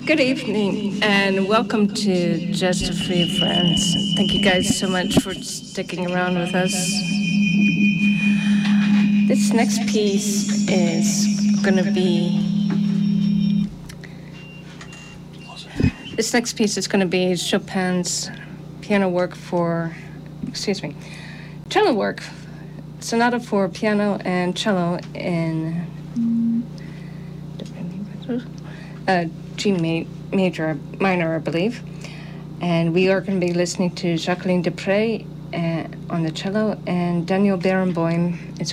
Good evening and welcome to Just a Few Friends. Thank you guys so much for sticking around with us. This next piece is going to be Chopin's piano work for, cello work, sonata for piano and cello in G major, minor, I believe. And we are going to be listening to Jacqueline Dupre on the cello, and Daniel Barenboim is